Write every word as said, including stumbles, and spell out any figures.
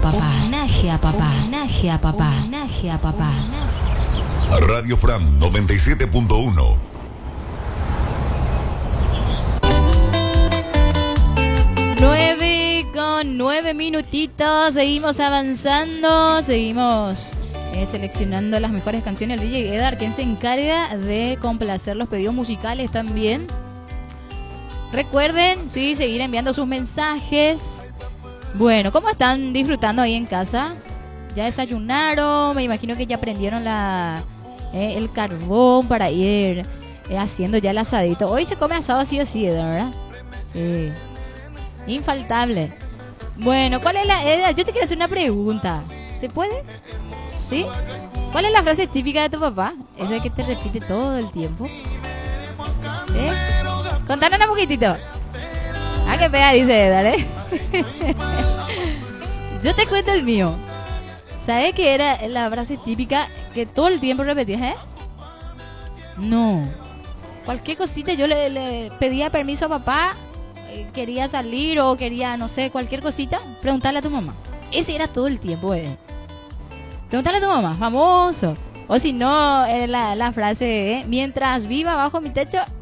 papá. Homenaje a papá. Homenaje a papá. Homenaje a papá. Radio Fram noventa y siete punto uno. Nueve con nueve minutitos. Seguimos avanzando. Seguimos eh, seleccionando las mejores canciones. El D J Edar, quien se encarga de complacer los pedidos musicales también. Recuerden, sí, seguir enviando sus mensajes. Bueno, ¿cómo están disfrutando ahí en casa? ¿Ya desayunaron? Me imagino que ya prendieron la, eh, el carbón para ir eh, haciendo ya el asadito. Hoy se come asado así o sí, ¿verdad? Sí. Infaltable. Bueno, ¿cuál es la edad? Yo te quiero hacer una pregunta. ¿Se puede? ¿Sí? ¿Cuál es la frase típica de tu papá? Esa que te repite todo el tiempo. ¿Eh? Contanos un poquitito. Ah, qué pega, dice Edar, ¿eh? Yo te cuento el mío. ¿Sabes qué era la frase típica que todo el tiempo repetías, eh? No. Cualquier cosita yo le, le pedía permiso a papá, eh, quería salir o quería, no sé, cualquier cosita, preguntarle a tu mamá. Ese era todo el tiempo, eh. Preguntarle a tu mamá, famoso. O si no, era la, la frase, eh, mientras viva bajo mi techo,